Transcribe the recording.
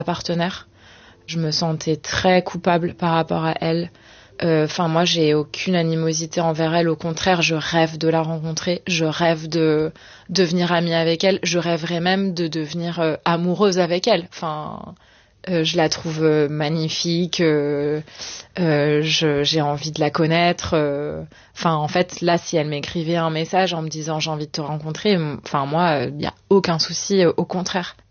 partenaire. Je me sentais très coupable par rapport à elle. Moi, j'ai aucune animosité envers elle. Au contraire, je rêve de la rencontrer. Je rêve de devenir amie avec elle. Je rêverais même de devenir amoureuse avec elle. Je la trouve magnifique. J'ai envie de la connaître. En fait, là, si elle m'écrivait un message en me disant j'ai envie de te rencontrer, moi, il y a aucun souci. Au contraire.